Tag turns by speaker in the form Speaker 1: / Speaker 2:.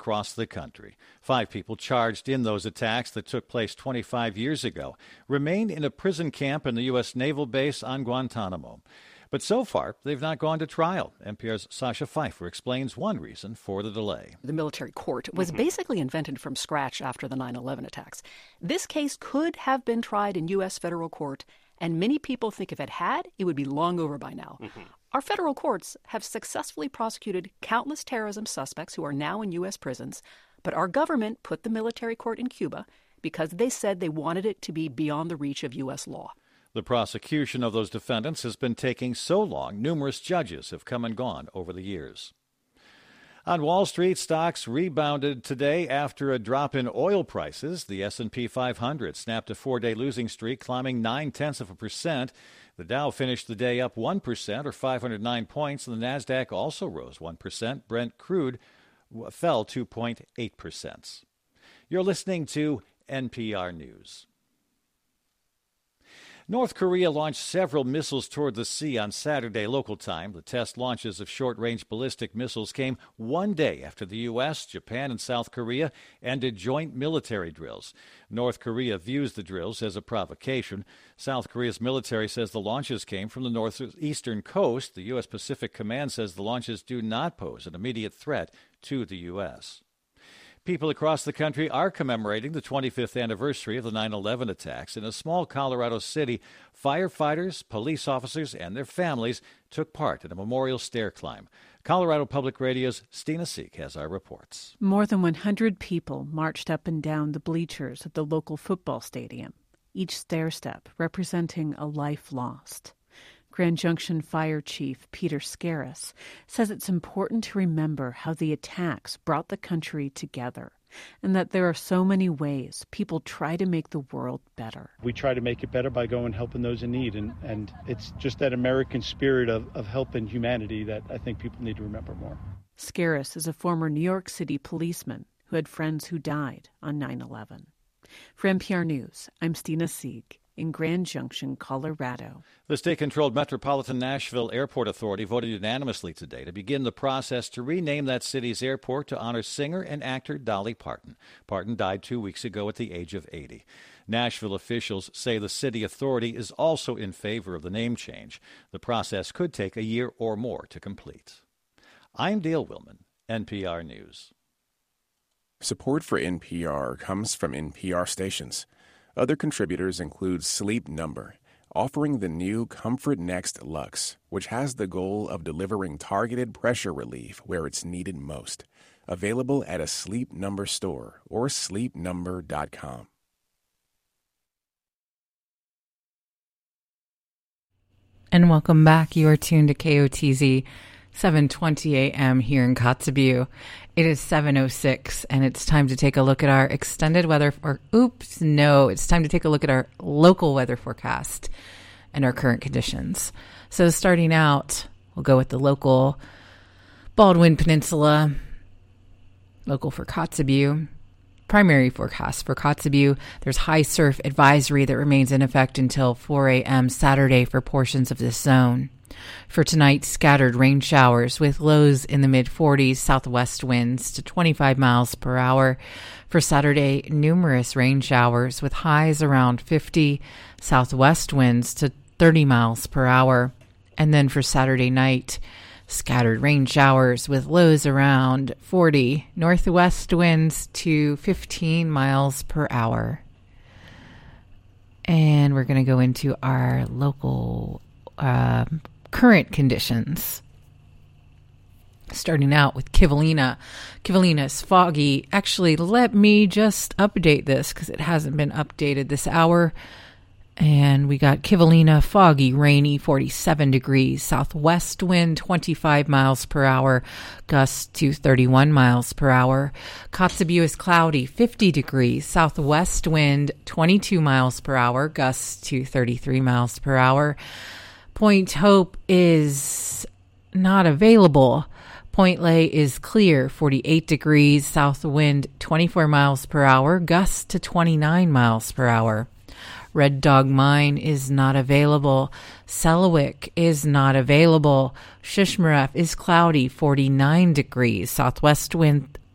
Speaker 1: across the country. 5 people charged in those attacks that took place 25 years ago remain in a prison camp in the U.S. Naval Base on Guantanamo. But so far, they've not gone to trial. NPR's Sasha Pfeiffer explains one reason for the delay.
Speaker 2: The military court was basically invented from scratch after the 9/11 attacks. This case could have been tried in U.S. federal court, and many people think if it had, it would be long over by now. Our federal courts have successfully prosecuted countless terrorism suspects who are now in U.S. prisons, but our government put the military court in Cuba because they said they wanted it to be beyond the reach of U.S. law.
Speaker 1: The prosecution of those defendants has been taking so long, numerous judges have come and gone over the years. On Wall Street, stocks rebounded today after a drop in oil prices. The S&P 500 snapped a 4-day losing streak, climbing 0.9%. The Dow finished the day up 1%, or 509 points, and the Nasdaq also rose 1%. Brent crude fell 2.8%. You're listening to NPR News. North Korea launched several missiles toward the sea on Saturday local time. The test launches of short-range ballistic missiles came one day after the U.S., Japan, and South Korea ended joint military drills. North Korea views the drills as a provocation. South Korea's military says the launches came from the northeastern coast. The U.S. Pacific Command says the launches do not pose an immediate threat to the U.S. People across the country are commemorating the 25th anniversary of the 9/11 attacks. In a small Colorado city, firefighters, police officers, and their families took part in a memorial stair climb. Colorado Public Radio's Stina Seek has our reports.
Speaker 3: More than 100 people marched up and down the bleachers at the local football stadium, each stair step representing a life lost. Grand Junction Fire Chief Peter Scaris says it's important to remember how the attacks brought the country together and that there are so many ways people try to make the world better.
Speaker 4: We try to make it better by going and helping those in need, and it's just that American spirit of helping humanity that I think people need to remember more.
Speaker 3: Scaris is a former New York City policeman who had friends who died on 9/11. For NPR News, I'm Stina Sieg in Grand Junction, Colorado.
Speaker 1: The state-controlled Metropolitan Nashville Airport Authority voted unanimously today to begin the process to rename that city's airport to honor singer and actor Dolly Parton. Parton died 2 weeks ago at the age of 80. Nashville officials say the city authority is also in favor of the name change. The process could take a year or more to complete. I'm Dale Willman, NPR News.
Speaker 5: Support for NPR comes from NPR stations. Other contributors include Sleep Number, offering the new Comfort Next Luxe, which has the goal of delivering targeted pressure relief where it's needed most. Available at a Sleep Number store or sleepnumber.com.
Speaker 6: And welcome back. You are tuned to KOTZ 7:20 a.m. here in Kotzebue. It is 7:06, and it's time to take a look at our extended weather. It's time to take a look at our local weather forecast and our current conditions. So starting out, we'll go with the local Baldwin Peninsula, local for Kotzebue. Primary forecast for Kotzebue, there's high surf advisory that remains in effect until 4 a.m. Saturday for portions of this zone. For tonight, scattered rain showers with lows in the mid-40s, southwest winds to 25 miles per hour. For Saturday, numerous rain showers with highs around 50, southwest winds to 30 miles per hour. And then for Saturday night, scattered rain showers with lows around 40, northwest winds to 15 miles per hour. And we're going to go into our local current conditions. Starting out with Kivalina. Kivalina is foggy. Actually, let me just update this because it hasn't been updated this hour. And we got Kivalina, foggy, rainy, 47 degrees. Southwest wind, 25 miles per hour. Gusts to 31 miles per hour. Kotzebue is cloudy, 50 degrees. Southwest wind, 22 miles per hour. Gusts to 33 miles per hour. Point Hope is not available. Point Lay is clear, 48 degrees. South wind, 24 miles per hour. Gusts to 29 miles per hour. Red Dog Mine is not available. Selawik is not available. Shishmaref is cloudy, 49 degrees. Southwest wind